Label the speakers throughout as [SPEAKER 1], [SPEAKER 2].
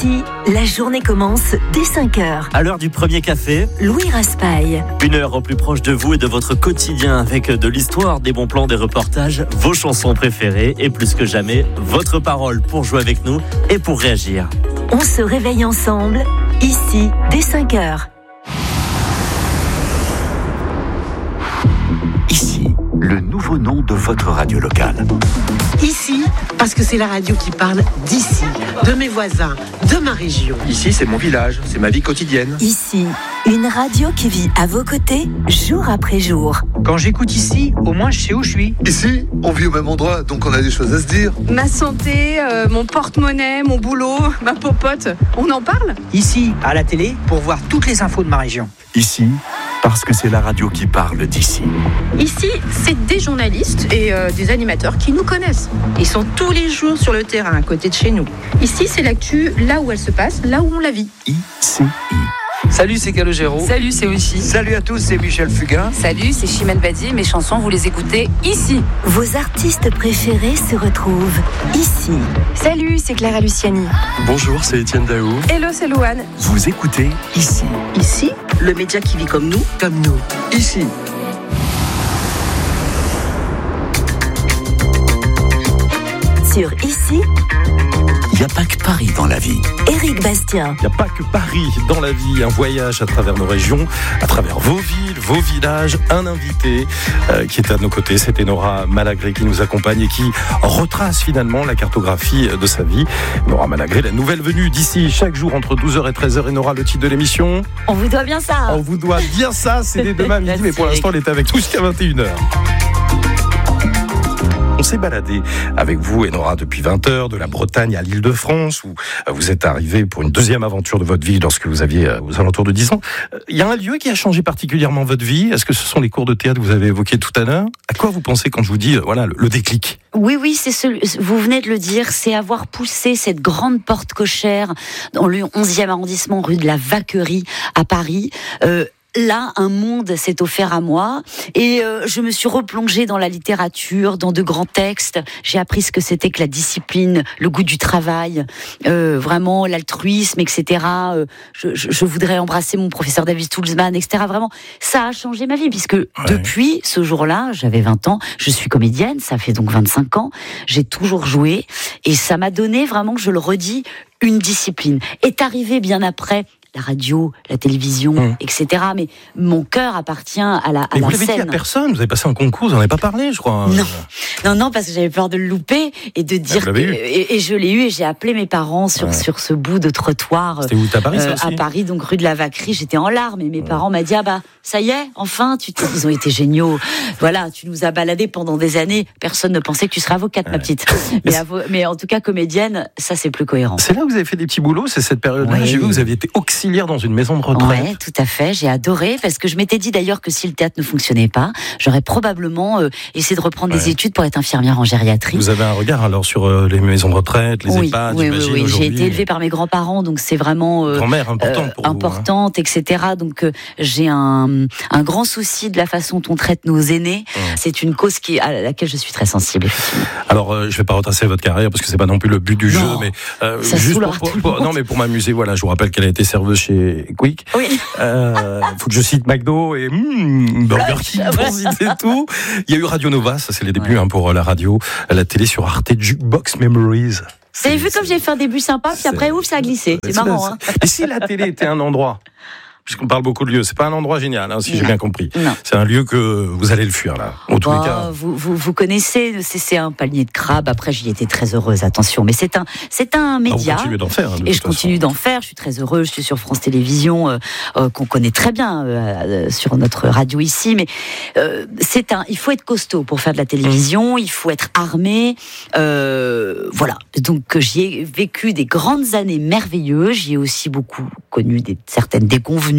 [SPEAKER 1] Ici, la journée commence dès 5h.
[SPEAKER 2] À l'heure du premier café,
[SPEAKER 1] Louis Raspail.
[SPEAKER 2] 1 heure au plus proche de vous et de votre quotidien avec de l'histoire, des bons plans, des reportages, vos chansons préférées et plus que jamais, votre parole pour jouer avec nous et pour réagir.
[SPEAKER 1] On se réveille ensemble, ici, dès 5h.
[SPEAKER 3] Ici, le nouveau nom de votre radio locale.
[SPEAKER 4] Ici, parce que c'est la radio qui parle d'ici, de mes voisins, de ma région.
[SPEAKER 5] Ici, c'est mon village, c'est ma vie quotidienne.
[SPEAKER 1] Ici, une radio qui vit à vos côtés, jour après jour.
[SPEAKER 6] Quand j'écoute ici, au moins je sais où je suis.
[SPEAKER 7] Ici, on vit au même endroit, donc on a des choses à se dire.
[SPEAKER 8] Ma santé, mon porte-monnaie, mon boulot, ma popote, on en parle ?
[SPEAKER 6] Ici, à la télé, pour voir toutes les infos de ma région.
[SPEAKER 3] Ici, parce que c'est la radio qui parle d'ici.
[SPEAKER 8] Ici, c'est des journalistes et des animateurs qui nous connaissent. Ils sont tous les jours sur le terrain, à côté de chez nous. Ici, c'est l'actu, là où elle se passe, là où on la vit.
[SPEAKER 3] ICI.
[SPEAKER 9] Salut, c'est Calogero.
[SPEAKER 10] Salut, c'est Oishi.
[SPEAKER 9] Salut à tous, c'est Michel Fugain.
[SPEAKER 10] Salut, c'est Chimène Badi. Mes chansons, vous les écoutez ici.
[SPEAKER 1] Vos artistes préférés se retrouvent ici.
[SPEAKER 11] Salut, c'est Clara Luciani.
[SPEAKER 12] Bonjour, c'est Étienne Daou.
[SPEAKER 11] Hello, c'est Louane.
[SPEAKER 3] Vous écoutez ici.
[SPEAKER 4] Ici, le média qui vit comme nous.
[SPEAKER 9] Ici.
[SPEAKER 1] Sur Ici,
[SPEAKER 3] Il n'y a pas que Paris dans la vie.
[SPEAKER 1] Éric Bastien.
[SPEAKER 13] Il n'y a pas que Paris dans la vie, un voyage à travers nos régions, à travers vos villes, vos villages. Un invité qui est à nos côtés, c'était Nora Malagré qui nous accompagne et qui retrace finalement la cartographie de sa vie. Nora Malagré, la nouvelle venue d'ici chaque jour entre 12h et 13h. Et Nora, le titre de l'émission ?
[SPEAKER 11] On vous doit bien ça.
[SPEAKER 13] On vous doit bien ça, c'est dès demain midi, mais pour l'instant elle est avec nous jusqu'à 21h. On s'est baladé avec vous, Nora, depuis 20h, de la Bretagne à l'Île-de-France, où vous êtes arrivé pour une deuxième aventure de votre vie lorsque vous aviez aux alentours de 10 ans. Il y a un lieu qui a changé particulièrement votre vie. Est-ce que ce sont les cours de théâtre que vous avez évoqués tout à l'heure ? À quoi vous pensez quand je vous dis, voilà, le déclic ?
[SPEAKER 11] Oui, vous venez de le dire, c'est avoir poussé cette grande porte cochère dans le 11e arrondissement, rue de la Vacquerie, à Paris. Là, un monde s'est offert à moi et je me suis replongée dans la littérature, dans de grands textes. J'ai appris ce que c'était que la discipline, le goût du travail, vraiment l'altruisme, etc. Je voudrais embrasser mon professeur David Toulzman, etc. Vraiment, ça a changé ma vie puisque depuis ce jour-là, j'avais 20 ans, je suis comédienne, ça fait donc 25 ans, j'ai toujours joué et ça m'a donné vraiment, je le redis, une discipline. Est arrivé bien après la radio, la télévision, etc. Mais mon cœur appartient à la scène.
[SPEAKER 13] Vous l'avez dit à personne, vous avez passé un concours, vous n'en avez pas parlé, je crois.
[SPEAKER 11] Non, parce que j'avais peur de le louper et de dire et je l'ai eu et j'ai appelé mes parents sur ce bout de trottoir.
[SPEAKER 13] C'était où, à Paris, ça aussi ?
[SPEAKER 11] À Paris, donc rue de la Vacquerie, j'étais en larmes et mes parents m'ont dit ça y est, enfin, ils ont été géniaux. Voilà, tu nous as baladés pendant des années, personne ne pensait que tu serais avocate, ma petite. Mais en tout cas, comédienne, ça c'est plus cohérent.
[SPEAKER 13] C'est là où vous avez fait des petits boulots, c'est cette période-là. J'ai vu que vous aviez été auxiliaire dans une maison de retraite.
[SPEAKER 11] Oui, tout à fait. J'ai adoré parce que je m'étais dit d'ailleurs que si le théâtre ne fonctionnait pas, j'aurais probablement essayé de reprendre des études pour être infirmière en gériatrie.
[SPEAKER 13] Vous avez un regard alors sur les maisons de retraite, les EHPAD, j'imagine.
[SPEAKER 11] Oui. J'ai été élevée par mes grands-parents, donc c'est vraiment
[SPEAKER 13] grand-mère importante pour
[SPEAKER 11] importante,
[SPEAKER 13] vous,
[SPEAKER 11] etc. Donc j'ai un grand souci de la façon dont on traite nos aînés. C'est une cause à laquelle je suis très sensible.
[SPEAKER 13] Alors je ne vais pas retracer votre carrière parce que c'est pas non plus le but du jeu, mais
[SPEAKER 11] ça
[SPEAKER 13] juste pour m'amuser, voilà, je vous rappelle qu'elle a été serveuse chez Quick.
[SPEAKER 11] Oui.
[SPEAKER 13] Faut que je cite McDo et Burger King pour citer tout. Il y a eu Radio Nova, ça c'est les débuts pour la radio, la télé sur Arte, Jukebox Memories.
[SPEAKER 11] Vous avez vu comme j'ai fait un début sympa, puis après ça a glissé. C'est marrant.
[SPEAKER 13] Et si la télé était un endroit, puisqu'on parle beaucoup de lieux, c'est pas un endroit génial, si j'ai bien compris.
[SPEAKER 11] Non.
[SPEAKER 13] C'est un lieu que vous allez le fuir là. En tous les cas.
[SPEAKER 11] Vous connaissez, c'est un palier de crabe. Après, j'y étais très heureuse. Attention, mais c'est un média.
[SPEAKER 13] Vous continuez d'en faire.
[SPEAKER 11] Et je continue d'en faire. Je suis très heureuse. Je suis sur France Télévisions, qu'on connaît très bien sur notre radio ici. Mais il faut être costaud pour faire de la télévision. Il faut être armé. Voilà. Donc j'y ai vécu des grandes années merveilleuses. J'y ai aussi beaucoup connu certaines déconvenues.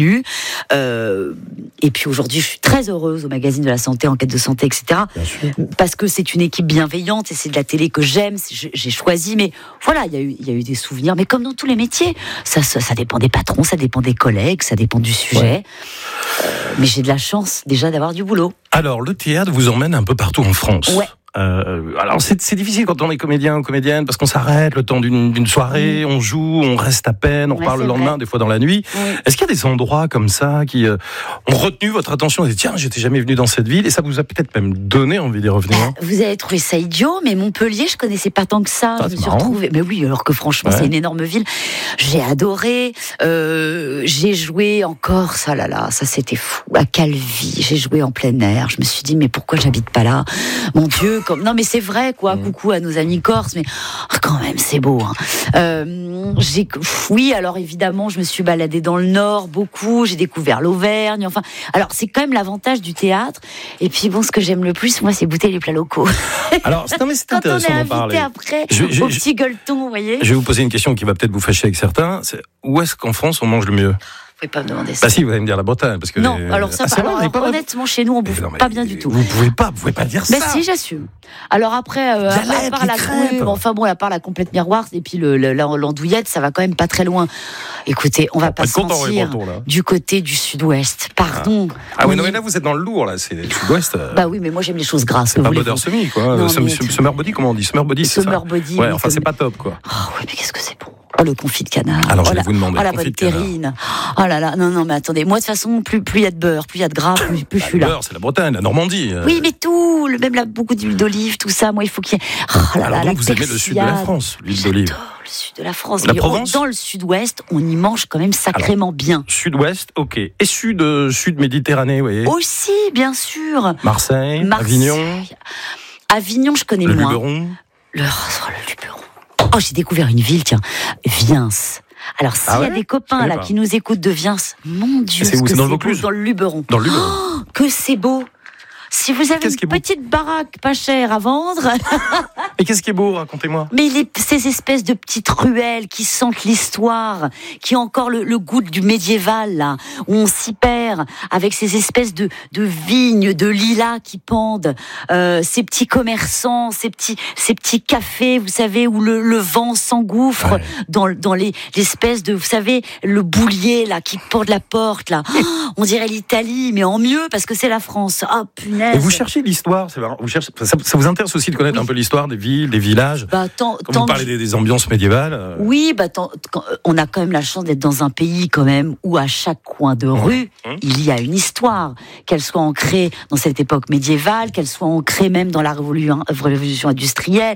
[SPEAKER 11] Et puis aujourd'hui, je suis très heureuse au magazine de la santé, Enquête de santé, etc. Parce que c'est une équipe bienveillante et c'est de la télé que j'aime, j'ai choisi. Mais voilà, il y a eu des souvenirs. Mais comme dans tous les métiers, ça dépend des patrons, ça dépend des collègues, ça dépend du sujet. Mais j'ai de la chance déjà d'avoir du boulot.
[SPEAKER 13] Alors, le théâtre vous emmène un peu partout en France.
[SPEAKER 11] Ouais.
[SPEAKER 13] Alors c'est difficile quand on est comédien ou comédienne parce qu'on s'arrête le temps d'une soirée, on joue, on reste à peine, on repart le lendemain, vrai. Des fois dans la nuit. Oui. Est-ce qu'il y a des endroits comme ça qui ont retenu votre attention et dit tiens, j'étais jamais venu dans cette ville et ça vous a peut-être même donné envie d'y revenir?
[SPEAKER 11] Vous avez trouvé ça idiot, mais Montpellier, je connaissais pas tant que ça. Je me suis retrouvée. Mais oui, alors que franchement, c'est une énorme ville. J'ai adoré. J'ai joué en Corse. Ah là là, ça c'était fou. À Calvi, j'ai joué en plein air. Je me suis dit mais pourquoi j'habite pas là? Mon Dieu, non mais c'est vrai quoi. Coucou à nos amis corses, mais quand même c'est beau. Hein. Oui, alors évidemment, je me suis baladée dans le Nord beaucoup. J'ai découvert l'Auvergne. Enfin, alors c'est quand même l'avantage du théâtre. Et puis bon, ce que j'aime le plus, moi, c'est goûter les plats locaux.
[SPEAKER 13] Alors, c'est intéressant d'en parler.
[SPEAKER 11] Après, au petit gueuleton, vous voyez.
[SPEAKER 13] Je vais vous poser une question qui va peut-être vous fâcher avec certains. Où est-ce qu'en France on mange le mieux?
[SPEAKER 11] Vous pouvez pas me demander ça.
[SPEAKER 13] Bah si, vous allez me dire la Bretagne, parce que
[SPEAKER 11] non. Alors ça, honnêtement, chez nous, on bouffe pas bien du tout.
[SPEAKER 13] Vous pouvez pas dire ça.
[SPEAKER 11] Mais si, j'assume. Alors après, à part la complète miroir et puis l'andouillette, ça va quand même pas très loin. Écoutez, on va pas se mentir. Du côté du Sud-Ouest, pardon.
[SPEAKER 13] Ah oui, non, mais là vous êtes dans le lourd là, c'est le Sud-Ouest.
[SPEAKER 11] Bah oui, mais moi j'aime les choses grasses.
[SPEAKER 13] C'est pas Border Semi quoi. Summer body, comment on dit? Summer body, c'est ça.
[SPEAKER 11] Summer body.
[SPEAKER 13] Ouais, enfin c'est pas top quoi.
[SPEAKER 11] Oh oui, mais qu'est-ce que c'est bon. Oh, le confit de canard.
[SPEAKER 13] Alors, je vais vous demander.
[SPEAKER 11] Oh, la bonne terrine. Oh là là. Non, mais attendez. Moi, de toute façon, plus il y a de beurre, plus il y a de gras, plus je suis là.
[SPEAKER 13] Le beurre, c'est la Bretagne, la Normandie.
[SPEAKER 11] Oui, mais tout. Même là, beaucoup d'huile d'olive, tout ça. Moi, il faut qu'il y ait. Oh là
[SPEAKER 13] alors,
[SPEAKER 11] là,
[SPEAKER 13] donc, vous aimez le sud de la France, l'huile d'olive?
[SPEAKER 11] J'adore le sud de la France.
[SPEAKER 13] La Provence?
[SPEAKER 11] Dans le sud-ouest, on y mange quand même sacrément bien.
[SPEAKER 13] Sud-ouest, ok. Et sud Méditerranée, vous voyez?
[SPEAKER 11] Aussi, bien sûr.
[SPEAKER 13] Marseille. Avignon.
[SPEAKER 11] Avignon, je connais
[SPEAKER 13] moins.
[SPEAKER 11] Le
[SPEAKER 13] Luberon.
[SPEAKER 11] Le Luberon. Oh, j'ai découvert une ville, tiens, Viens. Alors, s'il y a des copains là qui nous écoutent de Viens, mon Dieu,
[SPEAKER 13] c'est où? C'est dans le Vaucluse?
[SPEAKER 11] Dans le Luberon.
[SPEAKER 13] Dans le Luberon.
[SPEAKER 11] Oh, que c'est beau. Si vous avez une petite baraque pas chère à vendre.
[SPEAKER 13] Et qu'est-ce qui est beau, racontez-moi?
[SPEAKER 11] Mais ces espèces de petites ruelles qui sentent l'histoire, qui ont encore le goût du médiéval, là, où on s'y perd, avec ces espèces de vignes, de lilas qui pendent, ces petits commerçants, ces petits cafés, vous savez, où le vent s'engouffre dans l'espèce de, vous savez, le boulier, là, qui porte la porte, là. Oh, on dirait l'Italie, mais en mieux, parce que c'est la France. Ah, punaise.
[SPEAKER 13] Et vous cherchez l'histoire, c'est marrant. Ça vous intéresse aussi de connaître un peu l'histoire des villes, des villages. Quand vous parlez des ambiances médiévales.
[SPEAKER 11] Oui, on a quand même la chance d'être dans un pays quand même où à chaque coin de rue, il y a une histoire, qu'elle soit ancrée dans cette époque médiévale, qu'elle soit ancrée même dans la révolution industrielle.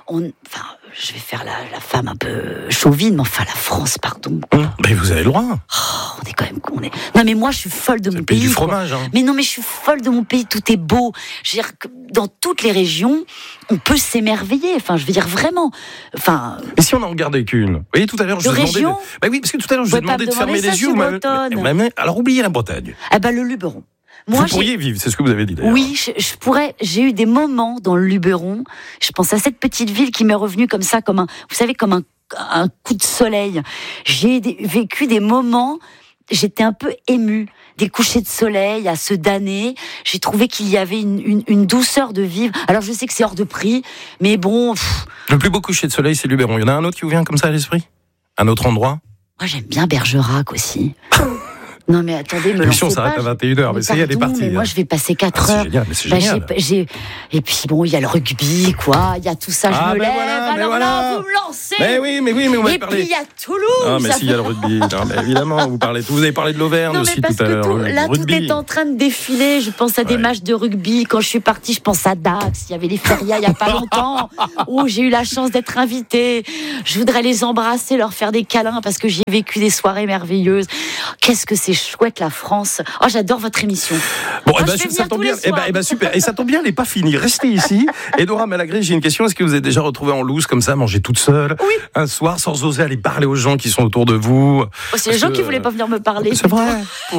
[SPEAKER 11] Je vais faire la femme un peu chauvine, mais enfin la France, pardon.
[SPEAKER 13] Mais vous avez le droit.
[SPEAKER 11] Oh, on est quand même. Non, mais moi je suis folle de mon pays.
[SPEAKER 13] C'est du fromage. Hein.
[SPEAKER 11] Mais non, mais je suis folle de mon pays. Tout est beau. Je veux dire que dans toutes les régions, on peut s'émerveiller. Enfin, je veux dire vraiment. Enfin.
[SPEAKER 13] Et si on en regardait qu'une? Vous voyez, tout à l'heure, je vous demandais. Oui, parce que tout à l'heure, je vous ai demandé de fermer les yeux. Alors oubliez la Bretagne.
[SPEAKER 11] Le Luberon.
[SPEAKER 13] Vous pourriez vivre, c'est ce que vous avez dit d'ailleurs.
[SPEAKER 11] Oui, je pourrais. J'ai eu des moments dans le Luberon. Je pense à cette petite ville qui m'est revenue comme ça, comme un coup de soleil. J'ai vécu des moments. J'étais un peu émue. Des couchers de soleil à se damner. J'ai trouvé qu'il y avait une douceur de vivre. Alors je sais que c'est hors de prix, mais bon.
[SPEAKER 13] Le plus beau coucher de soleil, c'est Luberon. Il y en a un autre qui vous vient comme ça à l'esprit? Un autre endroit?
[SPEAKER 11] Moi, j'aime bien Bergerac aussi. Non mais attendez,
[SPEAKER 13] l'émission s'arrête à 21h, mais ça y est, elle est partie.
[SPEAKER 11] Mais moi je vais passer 4 heures.
[SPEAKER 13] C'est génial.
[SPEAKER 11] Et puis bon, il y a le rugby, quoi. Il y a tout ça, je me lève. Là, vous me lancez.
[SPEAKER 13] Mais oui, mais on va parler.
[SPEAKER 11] Et puis il y a Toulouse.
[SPEAKER 13] Non, mais s'il y a le rugby. Non, mais évidemment, vous avez parlé de l'Auvergne aussi tout à l'heure.
[SPEAKER 11] Là, tout est en train de défiler. Je pense à des matchs de rugby. Quand je suis partie, je pense à Dax. Il y avait les férias il y a pas longtemps. Où j'ai eu la chance d'être invitée. Je voudrais les embrasser, leur faire des câlins parce que j'ai vécu des soirées merveilleuses. Qu'est-ce que c'est chouette la France. Oh, j'adore votre émission.
[SPEAKER 13] Bon, ça tombe bien. Super. Et ça tombe bien, elle n'est pas finie. Restez ici. Et Nora Malagré, j'ai une question. Est-ce que vous êtes déjà retrouvée en loose comme ça, manger toute seule, un soir, sans oser aller parler aux gens qui sont autour de vous?
[SPEAKER 11] C'est les gens qui voulaient pas venir me parler.
[SPEAKER 13] C'est vrai.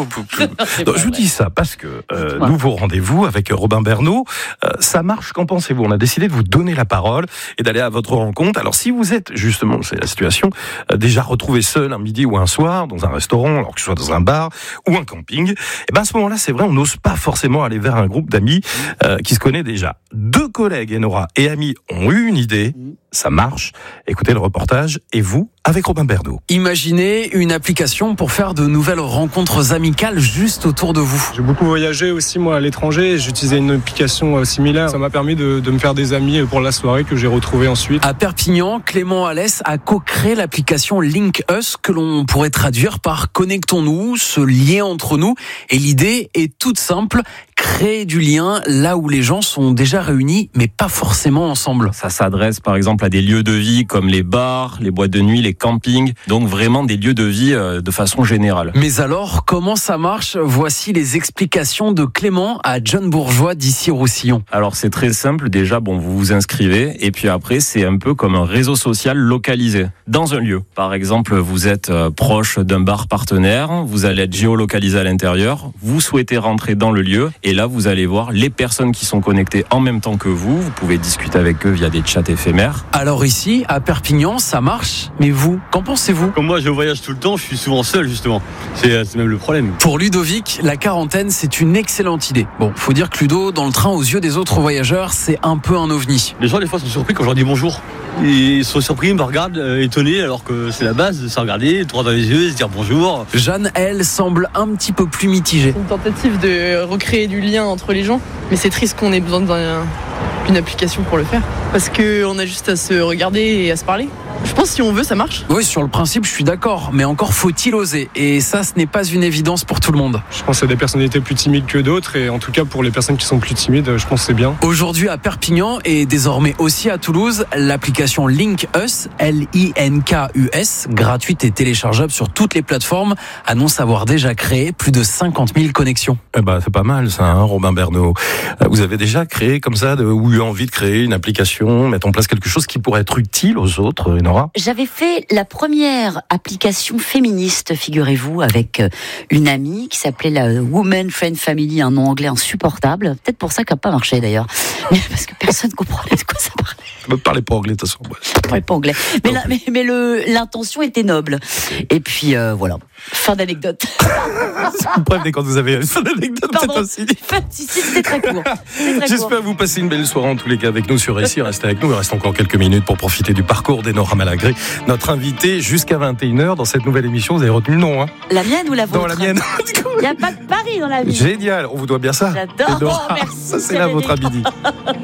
[SPEAKER 13] Je vous dis ça parce que nouveau rendez-vous avec Robin Bernot. Ça marche. Qu'en pensez-vous? On a décidé de vous donner la parole et d'aller à votre rencontre. Alors, si vous êtes justement, c'est la situation, déjà retrouvé seul un midi ou un soir dans un restaurant, alors que ce soit dans un bar ou un camping, et ben à ce moment-là, c'est vrai, on n'ose pas forcément aller vers un groupe d'amis qui se connaît déjà. 2 collègues, Nora et amis, ont eu une idée, ça marche. Écoutez le reportage et vous, avec Robin Bernot.
[SPEAKER 14] Imaginez une application pour faire de nouvelles rencontres amicales juste autour de vous.
[SPEAKER 15] J'ai beaucoup voyagé aussi moi à l'étranger, j'utilisais une application similaire. Ça m'a permis de me faire des amis pour la soirée que j'ai retrouvée ensuite.
[SPEAKER 14] À Perpignan, Clément Alès a co-créé l'application Link Us que l'on pourrait traduire par connectons-nous, ce lien entre nous. Et l'idée est toute simple, créer du lien là où les gens sont déjà réunis mais pas forcément ensemble.
[SPEAKER 16] Ça s'adresse par exemple à des lieux de vie comme les bars, les boîtes de nuit, les campings, donc vraiment des lieux de vie de façon générale.
[SPEAKER 14] Mais alors, comment ça marche ? Voici les explications de Clément à John Bourgeois d'Issy-Roussillon.
[SPEAKER 16] Alors c'est très simple, déjà vous vous inscrivez et puis après c'est un peu comme un réseau social localisé dans un lieu. Par exemple, vous êtes proche d'un bar partenaire, vous allez être géolocalisé à l'intérieur, vous souhaitez rentrer dans le lieu et là vous allez voir les personnes qui sont connectées en même temps que vous pouvez discuter avec eux via des chats éphémères.
[SPEAKER 14] Alors ici, à Perpignan, ça marche, mais vous, qu'en pensez-vous ?
[SPEAKER 17] Comme moi je voyage tout le temps, je suis souvent seul justement, c'est même le problème.
[SPEAKER 14] Pour Ludovic, la quarantaine c'est une excellente idée. Bon, faut dire que Ludo, dans le train aux yeux des autres voyageurs, c'est un peu un ovni.
[SPEAKER 17] Les gens des fois sont surpris quand je leur dis bonjour. Ils sont surpris, ils me regardent étonnés alors que c'est la base de se regarder, droit dans les yeux et se dire bonjour.
[SPEAKER 14] Jeanne, elle, semble un petit peu plus mitigée.
[SPEAKER 18] C'est une tentative de recréer du lien entre les gens, mais c'est triste qu'on ait besoin d'une application pour le faire. Parce qu'on a juste à se regarder et à se parler. Je pense que si on veut, ça marche.
[SPEAKER 14] Oui, sur le principe, je suis d'accord. Mais encore faut-il oser. Et ça, ce n'est pas une évidence pour tout le monde.
[SPEAKER 15] Je pense qu'il y a des personnalités plus timides que d'autres. Et en tout cas, pour les personnes qui sont plus timides, je pense que c'est bien.
[SPEAKER 14] Aujourd'hui, à Perpignan et désormais aussi à Toulouse, l'application Link Us, L-I-N-K-U-S, gratuite et téléchargeable sur toutes les plateformes, annonce avoir déjà créé plus de 50 000 connexions.
[SPEAKER 13] C'est pas mal ça, hein, Robin Bernot. Vous avez déjà créé comme ça, ou eu envie de créer une application, mettre en place quelque chose qui pourrait être utile aux autres, Nora ?
[SPEAKER 11] J'avais fait la première application féministe, figurez-vous, avec une amie qui s'appelait la Women Friend Family, un nom anglais insupportable. Peut-être pour ça qu'elle n'a pas marché d'ailleurs. Parce que personne ne comprenait de quoi ça parlait.
[SPEAKER 13] Ne parlez pas anglais de toute façon.
[SPEAKER 11] Je ne parlais pas anglais. Mais l'intention était noble. Et puis voilà, fin d'anecdote.
[SPEAKER 13] Vous prévenez quand vous avez une fin d'anecdote.
[SPEAKER 11] Pardon, c'était très court.
[SPEAKER 13] J'espère que vous passez une belle soirée en tous les cas avec nous sur ici. Restez avec nous, il reste encore quelques minutes pour profiter du parcours d'Enora Malagré. Notre invité jusqu'à 21h dans cette nouvelle émission. Vous avez retenu le nom, hein ?
[SPEAKER 11] La mienne ou la vôtre ?
[SPEAKER 13] Non, la mienne.
[SPEAKER 11] Il n'y a pas de Paris dans la vie.
[SPEAKER 13] Génial, on vous doit bien ça.
[SPEAKER 11] J'adore. Merci.
[SPEAKER 13] Ça c'est là votre habit.